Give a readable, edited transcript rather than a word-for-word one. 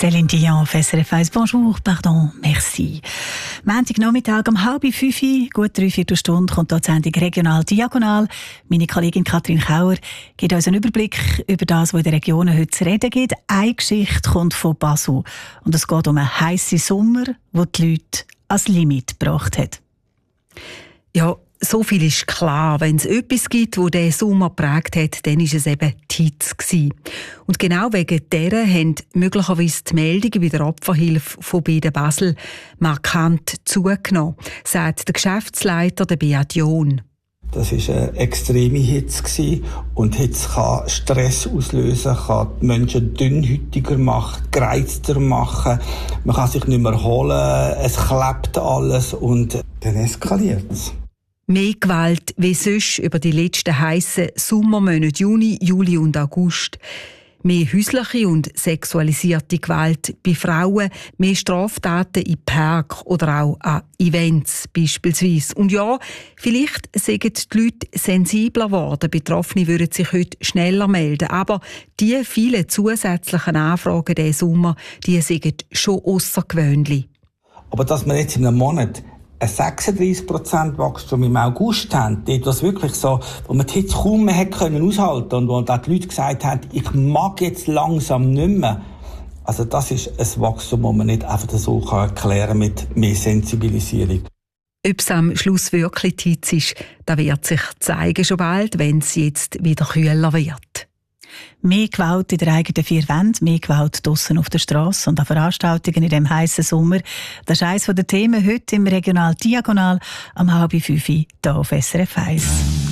Céline Dion auf SRF 1. Bonjour, pardon, merci. Montagnachmittag um 4:30, gut 3/4 Stunde, kommt hier die Sendung «Regional Diagonal». Meine Kollegin Katrin Kauer gibt uns einen Überblick über das, was in den Regionen heute zu reden gibt. Eine Geschichte kommt von Basel. Und es geht um einen heissen Sommer, der die Leute ans Limit gebracht hat. Ja, so viel ist klar. Wenn es etwas gibt, das diesen Sommer geprägt hat, dann war es eben die Hitze gewesen. Und genau wegen dieser haben möglicherweise die Meldungen bei der Opferhilfe von Bede Basel markant zugenommen, sagt der Geschäftsleiter der Beat John. Das war eine extreme Hitze und Hitze kann Stress auslösen, kann die Menschen dünnhäutiger machen, gereizter machen. Man kann sich nicht mehr erholen, es klebt alles und dann eskaliert es. Mehr Gewalt wie sonst über die letzten heissen Sommermonate Juni, Juli und August. Mehr häusliche und sexualisierte Gewalt bei Frauen, mehr Straftaten in Parks oder auch an Events beispielsweise. Und ja, vielleicht sind die Leute sensibler geworden. Betroffene würden sich heute schneller melden. Aber die vielen zusätzlichen Anfragen diesen Sommer, die sind schon aussergewöhnlich. Aber dass wir jetzt in einem Monat ein 36% Wachstum im August haben, dort was wirklich so, wo man die Hitze kaum mehr aushalten konnte und wo dann die Leute gesagt haben, ich mag jetzt langsam nicht mehr. Also das ist ein Wachstum, das man nicht einfach so erklären kann mit mehr Sensibilisierung. Ob es am Schluss wirklich die Hitze ist, das wird sich zeigen schon bald, wenn es jetzt wieder kühler wird. Mehr Gewalt in der eigenen vier Wänden, mehr Gewalt draussen auf der Strasse und an Veranstaltungen in diesem heissen Sommer. Das ist eines der Themen heute im Regional Diagonal am 4:30 hier auf SRF 1.